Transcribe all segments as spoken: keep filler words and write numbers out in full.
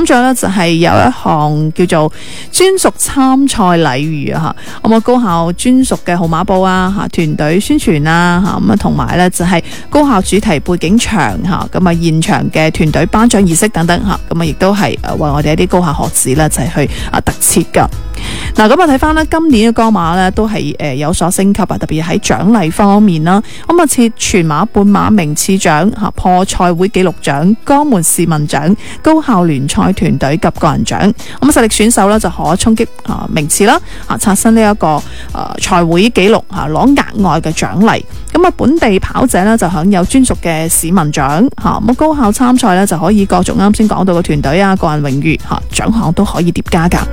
咁仲有咧就係有一項叫做專屬參賽禮遇啊吓，咁啊高校專屬嘅號碼布啊吓，團隊宣傳啊吓，咁啊同埋咧就係高校主題背景牆吓，咁啊現場嘅團隊頒獎儀式等等吓，咁啊亦都係誒為我哋一啲高校學子咧就係去啊特設噶。嗱，咁啊睇翻咧今年嘅歌馬咧都係誒有所升級啊，特別喺獎勵方面啦，咁啊設全馬、半馬名次獎吓、破賽會紀錄獎、江門市民獎、高校聯賽團隊及個人獎，咁實力選手咧就可衝擊啊名次啦，啊刷新呢一個誒賽會紀錄吓，攞額外嘅獎勵。咁啊本地跑者咧就享有專屬嘅市民獎吓，咁高校參賽咧就可以角逐啱先講到嘅團隊啊、個人榮譽吓，獎項都可以疊加噶。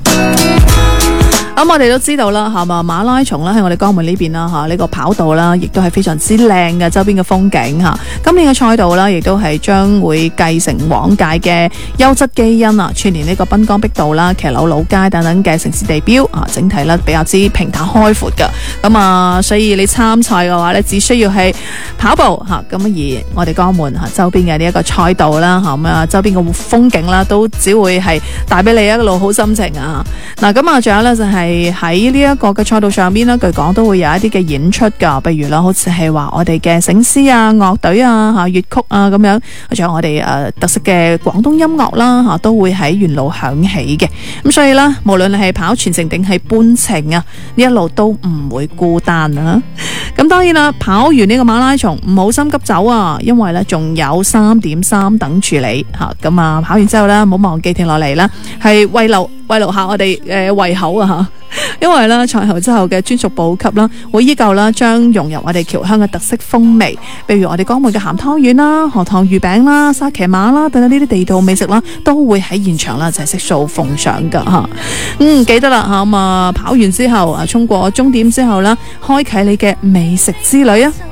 咁我哋都知道啦，係嘛馬拉松啦，喺我哋江門呢邊啦，吓呢個跑道啦，亦都係非常之靚嘅周邊嘅風景吓。今年嘅賽道啦，亦都係將會繼承往屆嘅優質基因啊，串聯呢個濱江碧道啦、騎樓老街等等嘅城市地標啊，整體咧比較之平坦開闊噶。咁啊，所以你參賽嘅話咧，只需要係跑步吓，咁而我哋江門吓周邊嘅呢一個賽道啦，吓咁啊周邊嘅風景啦，都只會係帶俾你一路好心情啊。嗱，咁啊，仲有咧就係、是。喺呢一個嘅賽道上邊咧，據講都會有一啲嘅演出噶，比如啦，好似係話我哋嘅醒獅啊、樂隊啊、吓粵曲啊咁樣，仲有我哋誒特色嘅廣東音樂啦，吓都會喺沿路響起嘅。咁所以咧，無論你係跑全程定係半程啊，呢一路都唔會孤單啊。咁當然啦，跑完呢個馬拉松唔好心急走啊，因為咧仲有三點三等處理吓。咁啊，跑完之後咧，唔好忘記停落嚟啦，係慰留慰留下我哋誒胃口啊吓。因為咧賽後之後嘅專屬補給啦，會依舊啦將融入我哋僑鄉嘅特色風味，譬如我哋江門嘅鹹湯圓啦、荷塘魚餅啦、沙琪瑪啦等等呢啲地道美食啦，都會喺現場啦就係悉數奉上噶吓。嗯，記得啦吓，咁啊跑完之後啊，衝過終點之後啦，開啟你嘅美食之旅啊！